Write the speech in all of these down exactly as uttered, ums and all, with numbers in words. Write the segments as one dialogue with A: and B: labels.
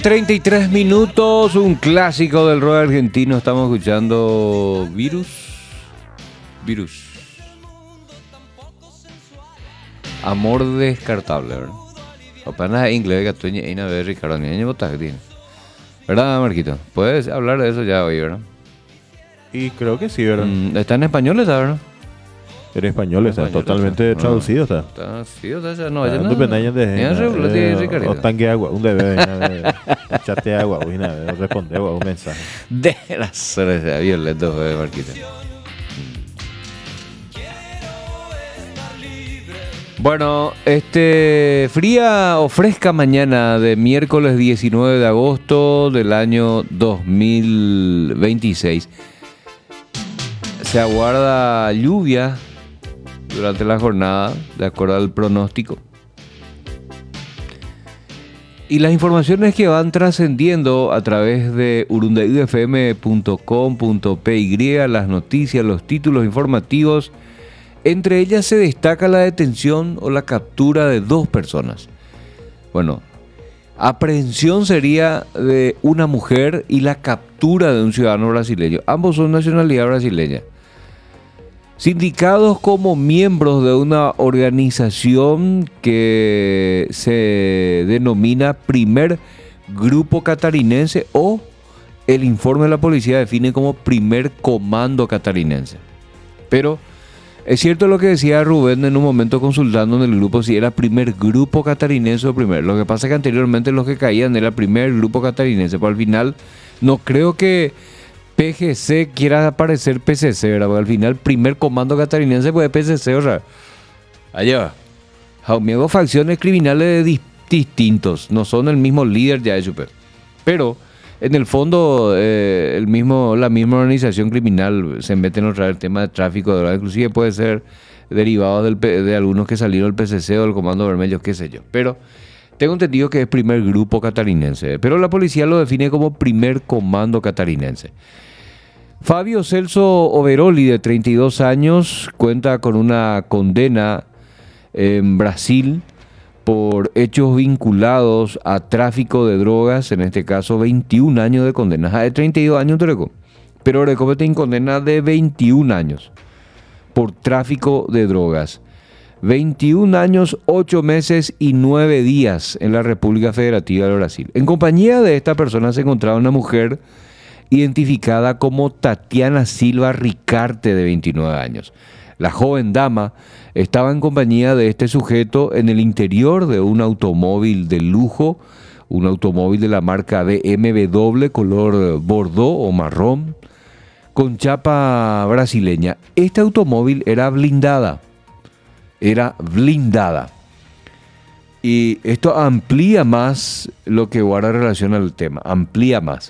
A: treinta y tres minutos, un clásico del rock argentino. Estamos escuchando Virus. Virus. Amor descartable, ¿verdad? Apenas inglés, gatuña, ina, ver, Ricardo, ni año tiene. ¿Verdad, Marquito? Puedes hablar de eso ya hoy, ¿verdad?
B: Y creo que sí, ¿verdad?
A: Mm, está en español, ¿está, verdad?
B: En español está,
A: español,
B: totalmente
A: está.
B: traducido está.
A: Traducido está, no, ya
B: Un
A: no.
B: depende de
A: Ricardo.
B: o tanque agua, un debe, echarte agua, una vez, responde agua, un mensaje.
A: De la cerveza violeta, Marquito. Bueno, este fría o fresca mañana de miércoles diecinueve de agosto del año dos mil veintiséis. Se aguarda lluvia durante la jornada, de acuerdo al pronóstico. Y las informaciones que van trascendiendo a través de urunday f m punto com punto p y, las noticias, los títulos informativos, entre ellas se destaca la detención o la captura de dos personas. Bueno, aprehensión sería de una mujer y la captura de un ciudadano brasileño. Ambos son nacionalidad brasileña. Sindicados como miembros de una organización que se denomina Primer Grupo Catarinense, o el informe de la policía define como Primer Comando Catarinense. Pero es cierto lo que decía Rubén en un momento consultando en el grupo si era Primer Grupo Catarinense o Primer. Lo que pasa es que anteriormente los que caían era Primer Grupo Catarinense, pero al final no creo que P G C quiera aparecer P C C, ¿verdad? Porque al final Primer Comando Catarinense puede P C C, o sea, allá va. Miego facciones criminales dis- distintos, no son el mismo líder ya de Super. Pero en el fondo eh, el mismo, la misma organización criminal se mete en otra vez el tema de tráfico de drogas, inclusive puede ser derivado del, de algunos que salieron del P C C o del Comando Vermelho, qué sé yo. Pero tengo entendido que es Primer Grupo Catarinense, pero la policía lo define como Primer Comando Catarinense. Fabio Celso Overoli, de treinta y dos años, cuenta con una condena en Brasil por hechos vinculados a tráfico de drogas, en este caso veintiún años de condena. Ah, de treinta y dos años, Toreco. Pero Oreco tiene condena de veintiún años por tráfico de drogas. veintiún años, ocho meses y nueve días en la República Federativa de Brasil. En compañía de esta persona se encontraba una mujer identificada como Tatiana Silva Ricarte, de veintinueve años. La joven dama estaba en compañía de este sujeto en el interior de un automóvil de lujo, un automóvil de la marca B M W color bordeaux o marrón, con chapa brasileña. Este automóvil era blindada, era blindada. Y esto amplía más lo que guarda relación al tema, amplía más.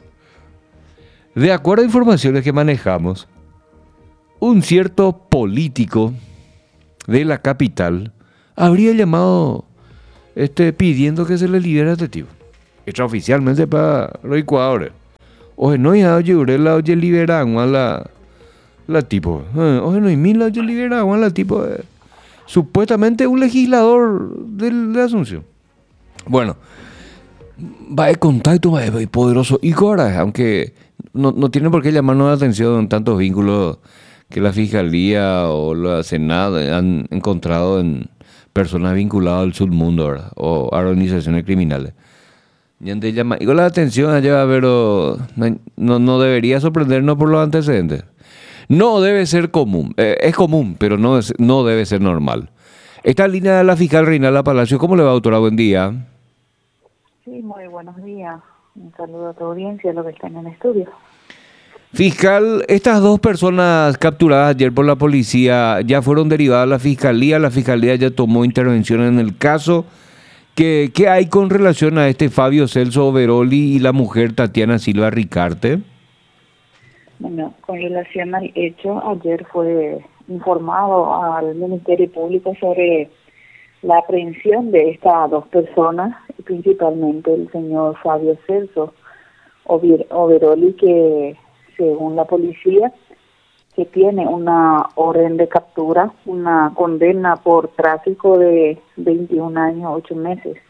A: De acuerdo a informaciones que manejamos, un cierto político de la capital habría llamado este, pidiendo que se le libere a este tipo. Extraoficialmente para los ecuadores. Oye, no ya oye la oye liberaron a la la tipo. Oye, no hay mil oye liberaron a la tipo. Eh, supuestamente un legislador de, de Asunción. Bueno, va de contacto, va de poderoso. Y ahora, aunque no, no tiene por qué llamarnos la atención tantos vínculos que la Fiscalía o la Senada han encontrado en personas vinculadas al submundo, ¿verdad? O a organizaciones criminales. Y ante llama, y con la atención allá, pero no, no debería sorprendernos por los antecedentes. No debe ser común, eh, es común, pero no, es, no debe ser normal. Esta línea de la fiscal Reinalda Palacio, ¿cómo le va, doctora? Buen día.
C: Sí, muy buenos días. Un saludo a tu audiencia, los que están en el estudio.
A: Fiscal, estas dos personas capturadas ayer por la policía ya fueron derivadas a la fiscalía. La fiscalía ya tomó intervención en el caso. ¿Qué, qué hay con relación a este Fabio Celso Overoli y la mujer Tatiana Silva Ricarte?
C: Bueno, con relación al hecho, ayer fue informado al Ministerio Público sobre la aprehensión de estas dos personas, principalmente el señor Fabio Celso Overoli, que según la policía, que tiene una orden de captura, una condena por tráfico de veintiún años, ocho meses.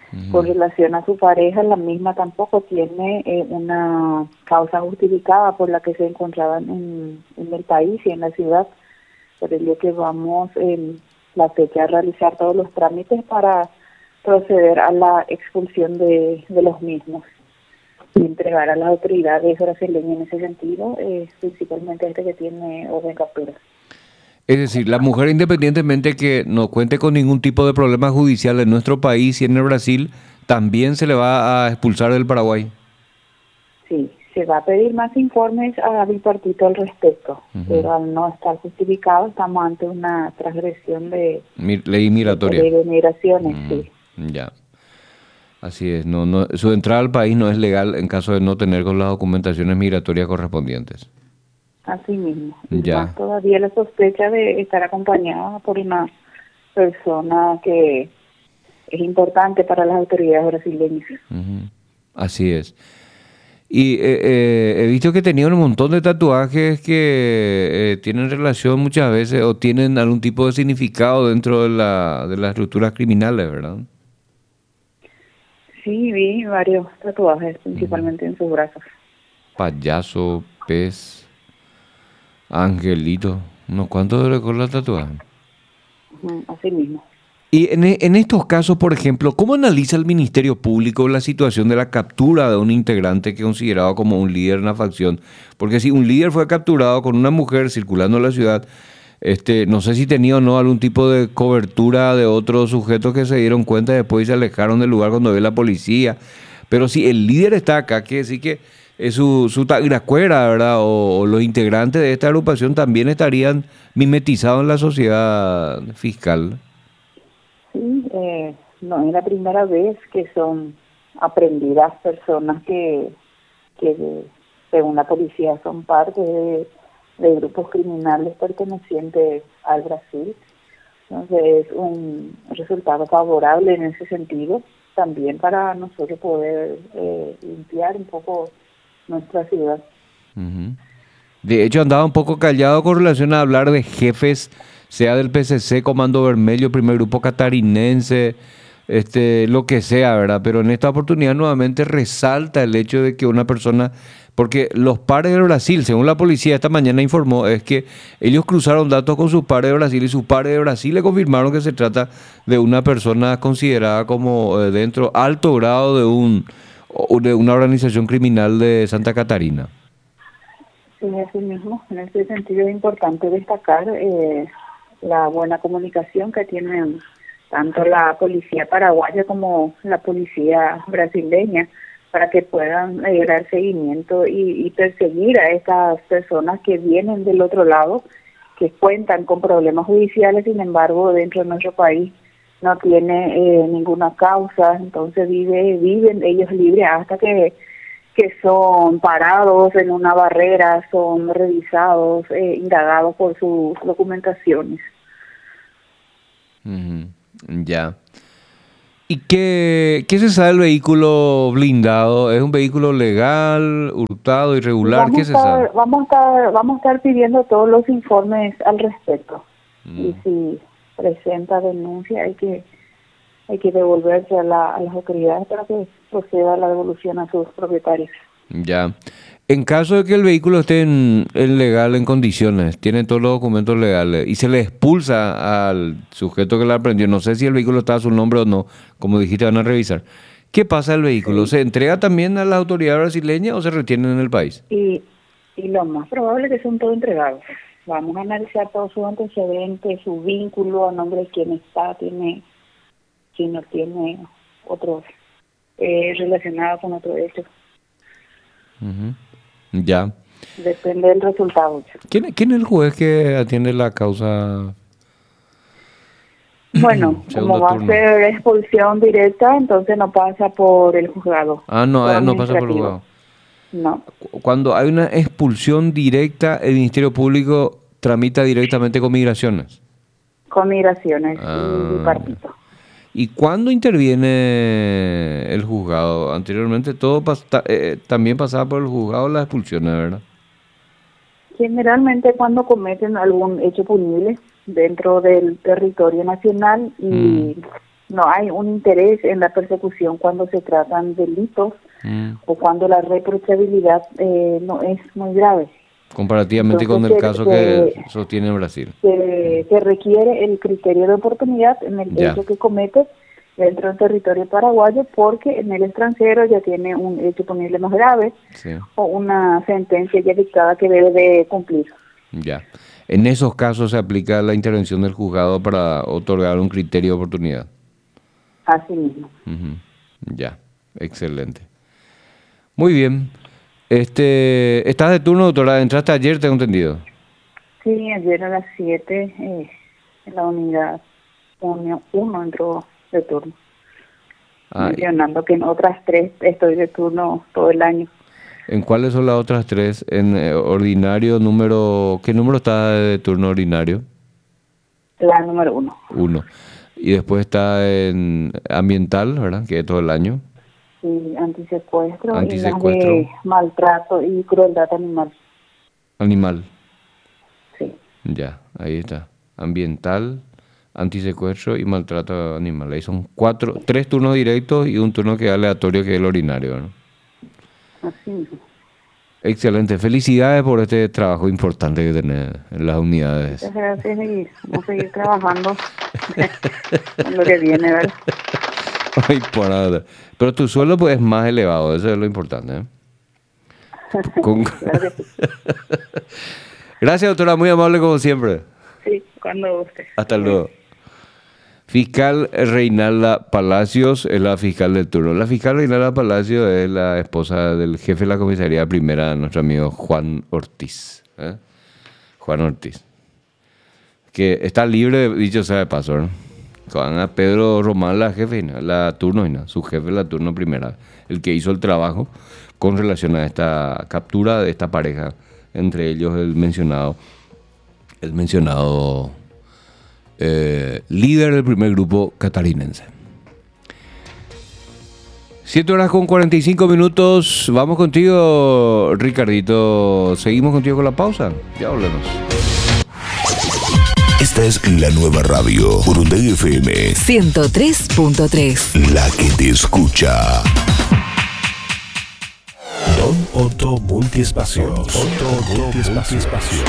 C: Uh-huh. Con relación a su pareja, la misma tampoco tiene eh, una causa justificada por la que se encontraban en, en el país y en la ciudad, por ello que vamos en la fecha a realizar todos los trámites para proceder a la expulsión de, de los mismos y entregar a las autoridades brasileñas en ese sentido, eh, principalmente este que tiene orden de captura.
A: Es decir, la mujer, independientemente que no cuente con ningún tipo de problema judicial en nuestro país y en el Brasil, también se le va a expulsar del Paraguay.
C: Sí, se va a pedir más informes a bipartito al respecto, uh-huh. pero al no estar justificado estamos ante una transgresión de
A: Mi, ley migratoria.
C: De, de migraciones, uh-huh. sí.
A: Ya, así es. No, no, su entrada al país no es legal en caso de no tener con las documentaciones migratorias correspondientes.
C: Así mismo. Y ya. Más todavía la sospecha de estar acompañada por una persona que es importante para las autoridades brasileñas.
A: Uh-huh. Así es. Y eh, eh, he visto que tenían un montón de tatuajes que eh, tienen relación muchas veces o tienen algún tipo de significado dentro de, la, de las estructuras criminales, ¿verdad?
C: Sí, vi varios tatuajes, principalmente uh-huh. en sus brazos.
A: Payaso, pez... Angelito, ¿unos cuantos de recuerdos tatuajes?
C: Así mismo.
A: Y en, en estos casos, por ejemplo, ¿cómo analiza el Ministerio Público la situación de la captura de un integrante que es considerado como un líder en la facción? Porque si un líder fue capturado con una mujer circulando en la ciudad, este, no sé si tenía o no algún tipo de cobertura de otros sujetos que se dieron cuenta después y se alejaron del lugar cuando ve la policía. Pero si el líder está acá, quiere decir que es su, su tagracuera, ¿verdad? O, o los integrantes de esta agrupación también estarían mimetizados en la sociedad fiscal.
C: Sí, eh, no es la primera vez que son aprendidas personas que, que según la policía son parte de, de grupos criminales pertenecientes al Brasil. Entonces es un resultado favorable en ese sentido, también para nosotros poder eh, limpiar un poco nuestra ciudad.
A: Uh-huh. De hecho, andaba un poco callado con relación a hablar de jefes, sea del P C C, Comando Vermelho, Primer Grupo Catarinense, este, lo que sea, ¿verdad? Pero en esta oportunidad nuevamente resalta el hecho de que una persona, porque los pares de Brasil, según la policía esta mañana informó, es que ellos cruzaron datos con sus pares de Brasil y sus pares de Brasil le confirmaron que se trata de una persona considerada como eh, dentro alto grado de un de una organización criminal de Santa Catarina.
C: Sí, así mismo. En ese sentido es importante destacar eh, la buena comunicación que tienen tanto la policía paraguaya como la policía brasileña para que puedan eh, dar seguimiento y, y perseguir a estas personas que vienen del otro lado, que cuentan con problemas judiciales, sin embargo, dentro de nuestro país no tiene eh, ninguna causa, entonces vive viven ellos libres hasta que que son parados en una barrera, son revisados, eh, indagados por sus documentaciones.
A: Uh-huh. Ya. ¿Y qué, qué se sabe del vehículo blindado? ¿Es un vehículo legal, hurtado, irregular?
C: Vamos
A: ¿Qué se
C: estar,
A: sabe?
C: Vamos a estar, vamos a estar pidiendo todos los informes al respecto. Uh-huh. Y si presenta denuncia hay que hay que devolverse a, la, a las autoridades para que proceda la devolución a sus propietarios.
A: Ya. En caso de que el vehículo esté en, en legal, en condiciones, tiene todos los documentos legales y se le expulsa al sujeto que la aprendió, no sé si el vehículo está a su nombre o no, como dijiste, van a revisar. ¿Qué pasa al vehículo? Sí. ¿Se entrega también a la autoridad brasileña o se retiene en el país?
C: Y, y lo más probable es que son todos entregados. Vamos a analizar todos sus antecedentes, su vínculo, a nombre de quién está, tiene... si no tiene otros eh, relacionados con otro hecho.
A: Uh-huh. Ya.
C: Depende del resultado.
A: ¿Quién, ¿Quién es el juez que atiende la causa?
C: Bueno, como va turno. a ser expulsión directa, entonces no pasa por el juzgado.
A: Ah, no, no pasa por el juzgado.
C: No.
A: Cuando hay una expulsión directa, el Ministerio Público tramita directamente con migraciones.
C: Con migraciones ah. y bipartito.
A: ¿Y cuándo interviene el juzgado? Anteriormente todo pas- eh, también pasaba por el juzgado las expulsiones, ¿verdad?
C: Generalmente cuando cometen algún hecho punible dentro del territorio nacional y mm. no hay un interés en la persecución cuando se tratan delitos
A: Mm.
C: o cuando la reprochabilidad eh, no es muy grave.
A: Comparativamente
C: Entonces,
A: con el
C: se-
A: caso
C: se-
A: que sostiene Brasil.
C: Se, se requiere el criterio de oportunidad en el
A: Ya.
C: hecho que comete dentro del territorio paraguayo, porque en el extranjero ya tiene un hecho punible más grave
A: Sí,
C: o una sentencia ya dictada que debe de cumplir.
A: ya. En esos casos se aplica la intervención del juzgado para otorgar un criterio de oportunidad.
C: Así mismo.
A: Ujú. Ya, excelente. Muy bien. Este, ¿estás de turno, doctora? ¿Entraste ayer, tengo entendido?
C: Sí, ayer a las siete eh, en la unidad uno, uno entró de turno,
A: Ah,
C: mencionando que en otras tres estoy de turno todo el año.
A: ¿en cuáles son las otras tres? En eh, ordinario, número... ¿Qué número está de turno ordinario?
C: La número uno.
A: Uno. Y después está en ambiental, ¿verdad? Que es todo el año.
C: Sí, antisecuestro,
A: Antisecuestro.
C: y las de maltrato y crueldad animal.
A: Animal.
C: Sí,
A: Ya, ahí está. Ambiental, antisecuestro y maltrato animal. Ahí son cuatro, tres turnos directos y un turno que es aleatorio, que es el ordinario, ¿no?
C: así mismo.
A: Excelente. Felicidades por este trabajo importante que tenés en las unidades.
C: Muchas gracias y vamos a seguir trabajando con lo que viene, ¿verdad?
A: Ay, por nada. Pero tu sueldo pues es más elevado, eso es lo importante, ¿eh? Con-
C: Claro que sí.
A: Gracias, doctora, muy amable como siempre.
C: Sí, cuando guste.
A: Hasta luego. Fiscal Reinalda Palacios es la fiscal del turno. La fiscal Reinalda Palacios es la esposa del jefe de la comisaría primera, nuestro amigo Juan Ortiz. ¿eh? Juan Ortiz. Que está libre, dicho sea de paso, ¿no? Juan a Pedro Román, la jefe, ¿no? la turno, ¿no? Su jefe la turno primera, el que hizo el trabajo con relación a esta captura de esta pareja, entre ellos el mencionado, el mencionado eh, líder del primer grupo catarinense. siete horas con cuarenta y cinco minutos. Vamos contigo, Ricardito. Seguimos contigo con la pausa. Ya volvemos.
D: Esta es la nueva radio, Urundey F M,
E: ciento tres punto tres.
D: la que te escucha.
F: Don Otto Multiespacios. Otto Multiespacios.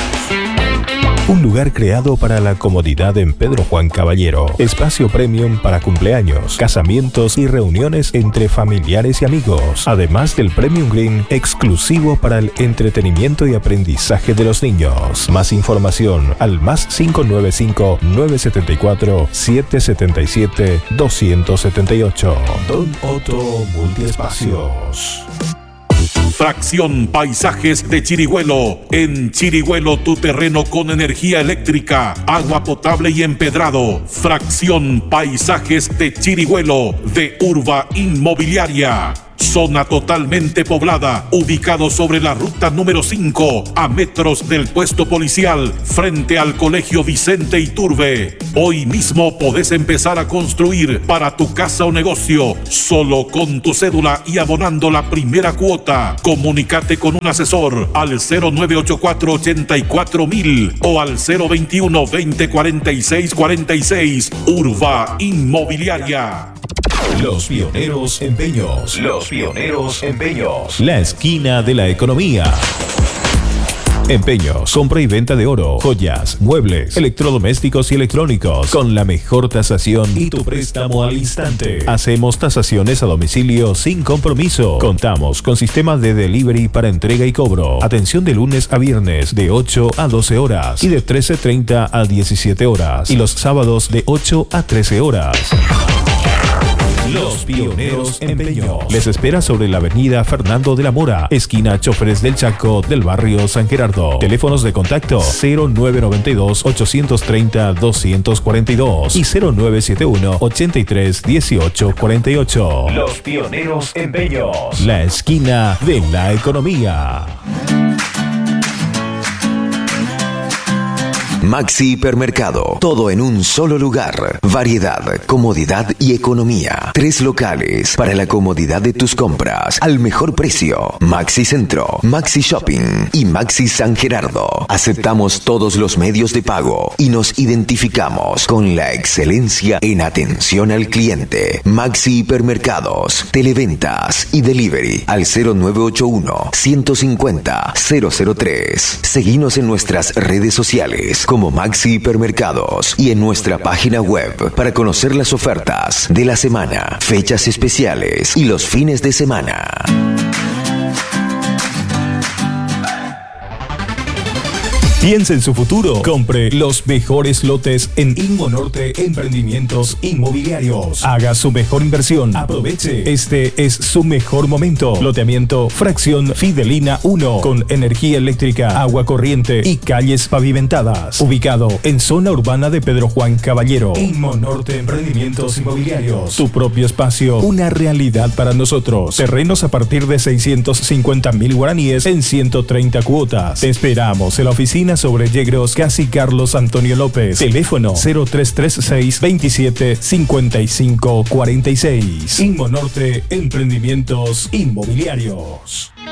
F: Un lugar creado para la comodidad en Pedro Juan Caballero. Espacio premium para cumpleaños, casamientos y reuniones entre familiares y amigos. Además del Premium Green, exclusivo para el entretenimiento y aprendizaje de los niños. Más información al más cinco nueve cinco, nueve siete cuatro, siete siete siete, dos siete ocho. Don Otto Multiespacios.
G: Fracción Paisajes de Chirigüelo. En Chirigüelo, tu terreno con energía eléctrica, agua potable y empedrado. Fracción Paisajes de Chirigüelo, de Urba Inmobiliaria. Zona totalmente poblada, ubicado sobre la ruta número cinco, a metros del puesto policial, frente al Colegio Vicente Iturbe. Hoy mismo podés empezar a construir para tu casa o negocio, solo con tu cédula y abonando la primera cuota. Comunícate con un asesor al cero nueve ocho cuatro, ochenta y cuatro mil o al cero veintiuno, veinte, cuarenta y seis, cuarenta y seis. Urba Inmobiliaria.
F: Los pioneros empeños. Los pioneros empeños. La esquina de la economía. Empeños, compra y venta de oro, joyas, muebles, electrodomésticos y electrónicos, con la mejor tasación y tu préstamo al instante. Hacemos tasaciones a domicilio sin compromiso. Contamos con sistema de delivery para entrega y cobro. Atención de lunes a viernes de ocho a doce horas y de trece treinta a diecisiete horas. Y los sábados de ocho a trece horas. Los Pioneros Empeños les espera sobre la avenida Fernando de la Mora, esquina Choferes del Chaco, del barrio San Gerardo. Teléfonos de contacto cero nueve nueve dos, ocho tres cero, dos cuatro dos y cero nueve siete uno, ochenta y tres, dieciocho cuarenta y ocho. Los Pioneros Empeños, la esquina de la economía.
H: Maxi Hipermercado, todo en un solo lugar. Variedad, comodidad y economía. Tres locales para la comodidad de tus compras al mejor precio. Maxi Centro, Maxi Shopping y Maxi San Gerardo. Aceptamos todos los medios de pago y nos identificamos con la excelencia en atención al cliente. Maxi Hipermercados, televentas y delivery al cero nueve ocho uno, ciento cincuenta, cero cero tres. Seguinos en nuestras redes sociales como Maxi Hipermercados y en nuestra página web para conocer las ofertas de la semana, fechas especiales y los fines de semana.
F: Piensa en su futuro. Compre los mejores lotes en Inmonorte Emprendimientos Inmobiliarios. Haga su mejor inversión. Aproveche. Este es su mejor momento. Loteamiento Fracción Fidelina uno con energía eléctrica, agua corriente y calles pavimentadas. Ubicado en zona urbana de Pedro Juan Caballero. Inmonorte Emprendimientos Inmobiliarios. Tu propio espacio, una realidad para nosotros. Terrenos a partir de seiscientos cincuenta mil guaraníes en ciento treinta cuotas. Te esperamos en la oficina sobre Yegros, casi Carlos Antonio López. Teléfono cero tres tres seis, veintisiete, cincuenta y cinco, cuarenta y seis. Inmonorte Emprendimientos Inmobiliarios.